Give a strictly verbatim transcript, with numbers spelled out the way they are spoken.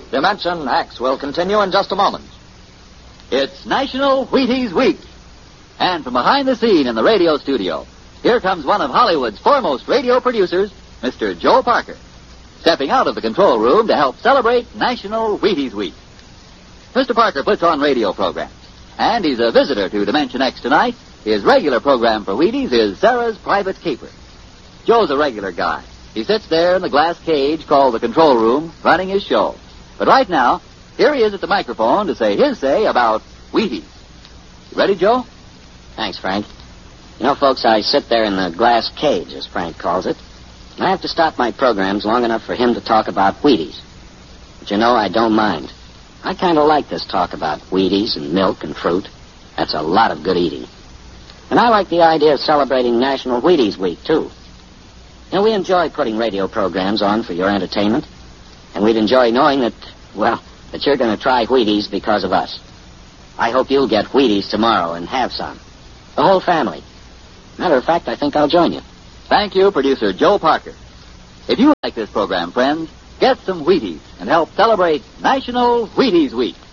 Dimension X will continue in just a moment. It's National Wheaties Week. And from behind the scene in the radio studio, here comes one of Hollywood's foremost radio producers, Mister Joe Parker, stepping out of the control room to help celebrate National Wheaties Week. Mister Parker puts on radio programs, and he's a visitor to Dimension X tonight. His regular program for Wheaties is Sarah's Private Caper. Joe's a regular guy. He sits there in the glass cage called the control room, running his show. But right now, here he is at the microphone to say his say about Wheaties. You ready, Joe? Thanks, Frank. You know, folks, I sit there in the glass cage, as Frank calls it, and I have to stop my programs long enough for him to talk about Wheaties. But you know, I don't mind. I kind of like this talk about Wheaties and milk and fruit. That's a lot of good eating. And I like the idea of celebrating National Wheaties Week, too. You know, we enjoy putting radio programs on for your entertainment, and we'd enjoy knowing that, well, that you're going to try Wheaties because of us. I hope you'll get Wheaties tomorrow and have some. The whole family. Matter of fact, I think I'll join you. Thank you, producer Joe Parker. If you like this program, friends, get some Wheaties and help celebrate National Wheaties Week.